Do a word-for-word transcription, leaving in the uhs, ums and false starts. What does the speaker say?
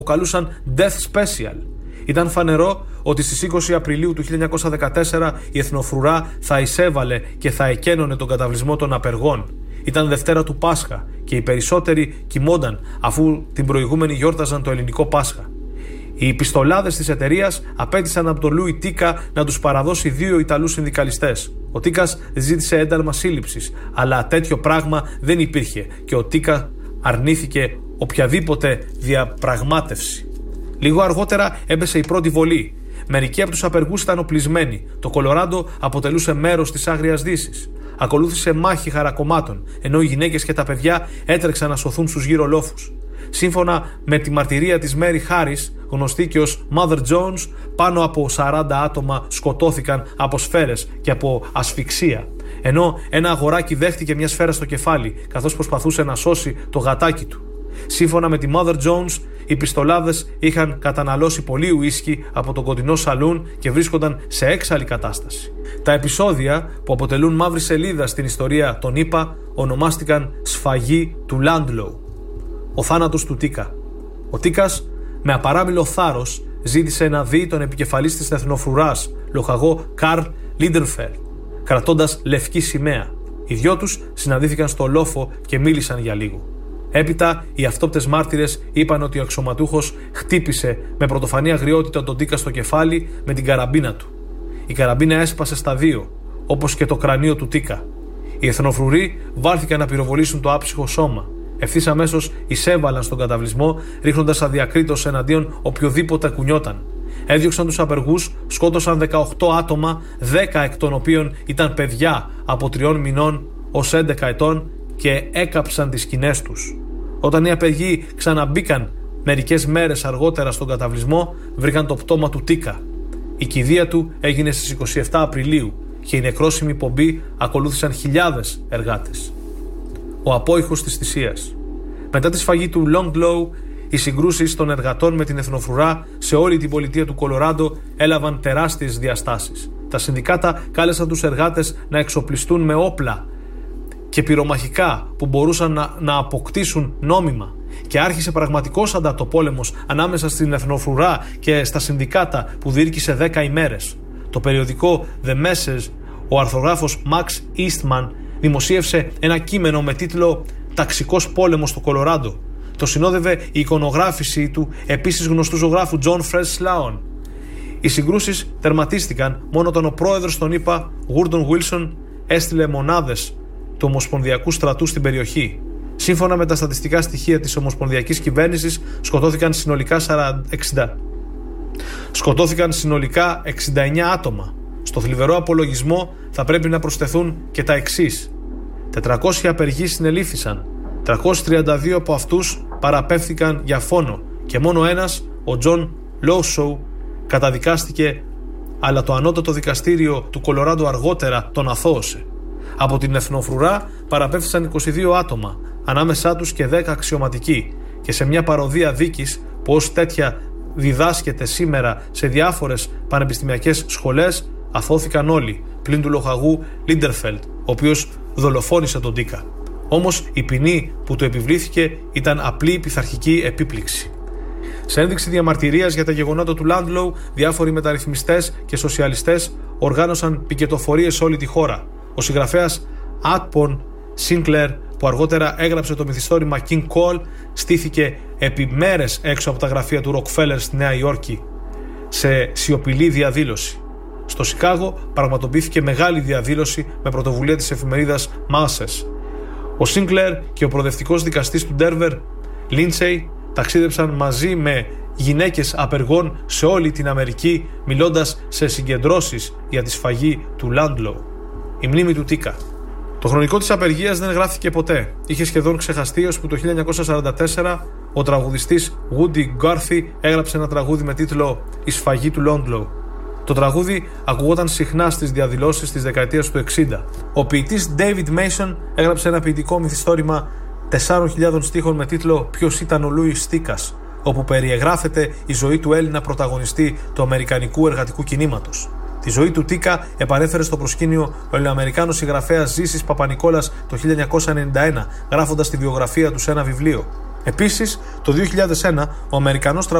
αποκαλούσαν Death Special. Ήταν φανερό ότι στις είκοσι Απριλίου του χίλια εννιακόσια δεκατέσσερα η εθνοφρουρά θα εισέβαλε και θα εκένωνε τον καταβλισμό των απεργών. Ήταν Δευτέρα του Πάσχα και οι περισσότεροι κοιμόνταν, αφού την προηγούμενη γιόρταζαν το ελληνικό Πάσχα. Οι πιστολάδες της εταιρείας απέτησαν από τον Λούι Τίκα να τους παραδώσει δύο Ιταλούς συνδικαλιστές. Ο Τίκας ζήτησε ένταλμα σύλληψης, αλλά τέτοιο πράγμα δεν υπήρχε και ο Τίκα αρνήθηκε οποιαδήποτε διαπραγμάτευση. Λίγο αργότερα έμπεσε η πρώτη βολή. Μερικοί από τους απεργούς ήταν οπλισμένοι. Το Κολοράντο αποτελούσε μέρος της Άγριας Δύσης. Ακολούθησε μάχη χαρακομμάτων, ενώ οι γυναίκες και τα παιδιά έτρεξαν να σωθούν στους γύρω λόφους. Σύμφωνα με τη μαρτυρία της Μέρι Χάρις, γνωστή και ως Mother Jones, πάνω από σαράντα άτομα σκοτώθηκαν από σφαίρες και από ασφυξία, ενώ ένα αγοράκι δέχτηκε μια σφαίρα στο κεφάλι καθώς προσπαθούσε να σώσει το γατάκι του. Σύμφωνα με τη Mother Jones, οι πιστολάδες είχαν καταναλώσει πολύ ουίσκι από το κοντινό σαλούν και βρίσκονταν σε έξαλλη κατάσταση. Τα επεισόδια που αποτελούν μαύρη σελίδα στην ιστορία των ΗΠΑ ονομάστηκαν σφαγή του Landlow. Ο θάνατος του Τίκα. Ο Τίκας με απαράμιλο θάρρος ζήτησε να δει τον επικεφαλής της εθνοφρουράς, λοχαγό Καρλ Λίντενφελντ, κρατώντας λευκή σημαία. Οι δυο τους συναντήθηκαν στο λόφο και μίλησαν για λίγο. Έπειτα, οι αυτόπτες μάρτυρες είπαν ότι ο αξιωματούχος χτύπησε με πρωτοφανή αγριότητα τον Τίκα στο κεφάλι με την καραμπίνα του. Η καραμπίνα έσπασε στα δύο, όπως και το κρανίο του Τίκα. Οι εθνοφρουροί βάλθηκαν να πυροβολήσουν το άψυχο σώμα. Ευθύς αμέσως εισέβαλαν στον καταβλισμό, ρίχνοντας αδιακρίτως εναντίον οποιοδήποτε κουνιόταν. Έδιωξαν τους απεργούς, σκότωσαν δεκαοκτώ άτομα, δέκα εκ των οποίων ήταν παιδιά από τριών μηνών ως έντεκα ετών και έκαψαν τις σκηνές τους. Όταν οι απεργοί ξαναμπήκαν μερικές μέρες αργότερα στον καταβλισμό, βρήκαν το πτώμα του Τίκα. Η κηδεία του έγινε στις είκοσι επτά Απριλίου και η νεκρόσιμη πομπή ακολούθησαν χιλιάδες εργάτες. Ο απόϊχος της θυσίας. Μετά τη σφαγή του Landlow, οι συγκρούσεις των εργατών με την εθνοφρουρά σε όλη την πολιτεία του Κολοράντο έλαβαν τεράστιες διαστάσεις. Τα συνδικάτα κάλεσαν τους εργάτες να εξοπλιστούν με όπλα και πυρομαχικά που μπορούσαν να, να αποκτήσουν νόμιμα, και άρχισε πραγματικός ανταρτοπόλεμος ανάμεσα στην εθνοφρουρά και στα συνδικάτα που διήρκησε δέκα ημέρες. Το περιοδικό The Message, ο αρθρογράφος Max Eastman, δημοσίευσε ένα κείμενο με τίτλο «Ταξικός πόλεμος στο Κολοράντο». Το συνόδευε η εικονογράφηση του επίσης γνωστού ζωγράφου John Fred Sloan. Οι συγκρούσεις τερματίστηκαν μόνο όταν ο πρόεδρος των ΗΠΑ, Woodrow Wilson, έστειλε μονάδες του Ομοσπονδιακού στρατού στην περιοχή. Σύμφωνα με τα στατιστικά στοιχεία της Ομοσπονδιακής Κυβέρνησης, σκοτώθηκαν συνολικά, εξήντα... σκοτώθηκαν συνολικά εξήντα εννέα άτομα. Στο θλιβερό απολογισμό θα πρέπει να προσθεθούν και τα εξής. τετρακόσιοι απεργοί συνελήφθησαν. τριακόσιοι τριάντα δύο από αυτούς παραπέμφθηκαν για φόνο και μόνο ένας, ο Τζον Λόουσοου, καταδικάστηκε, αλλά το ανώτατο δικαστήριο του Κολοράντο αργότερα τον αθώωσε. Από την εθνοφρουρά παραπέμφθησαν είκοσι δύο άτομα, ανάμεσά τους και δέκα αξιωματικοί, και σε μια παροδία δίκης που ως τέτοια διδάσκεται σήμερα σε διάφορες πανεπιστημιακές σχολές, αθώθηκαν όλοι, πλην του λοχαγού Λίντενφελντ, ο οποίος δολοφόνησε τον Τίκα. Όμως η ποινή που του επιβλήθηκε ήταν απλή πειθαρχική επίπληξη. Σε ένδειξη διαμαρτυρίας για τα γεγονότα του Landlow, διάφοροι μεταρρυθμιστές και σοσιαλιστές οργάνωσαν πικετοφορίες σε όλη τη χώρα. Ο συγγραφέας Άτπον Σίνκλερ, που αργότερα έγραψε το μυθιστόρημα King Cole, στήθηκε επί μέρες έξω από τα γραφεία του Rockefeller στη Νέα Υόρκη σε σιωπηλή διαδήλωση. Στο Σικάγο πραγματοποιήθηκε μεγάλη διαδήλωση με πρωτοβουλία της εφημερίδας Masses. Ο Σίνκλερ και ο προοδευτικός δικαστής του Ντέρβερ, Λίντσεϊ, ταξίδεψαν μαζί με γυναίκες απεργών σε όλη την Αμερική, μιλώντας σε συγκεντρώσεις για τη σφαγή του Landlow. Η μνήμη του Τίκα. Το χρονικό της απεργίας δεν γράφτηκε ποτέ. Είχε σχεδόν ξεχαστεί, ώσπου το χίλια εννιακόσια σαράντα τέσσερα ο τραγουδιστής Woody Guthrie έγραψε ένα τραγούδι με τίτλο «Η σφαγή του Landlow». Το τραγούδι ακουγόταν συχνά στις διαδηλώσεις της δεκαετίας του εξήντα. Ο ποιητής David Mason έγραψε ένα ποιητικό μυθιστόρημα τεσσάρων χιλιάδων στίχων με τίτλο «Ποιος ήταν ο Λούις Τίκας», όπου περιεγράφεται η ζωή του Έλληνα πρωταγωνιστή του αμερικανικού εργατικού κινήματος. Τη ζωή του Τίκα επανέφερε στο προσκήνιο ο Ελληνοαμερικάνος συγγραφέας Ζήσης Παπανικόλας το χίλια εννιακόσια ενενήντα ένα, γράφοντας τη βιογραφία του σε ένα βιβλίο. Επίσης, το δύο χιλιάδες ένα ο Αμερικανός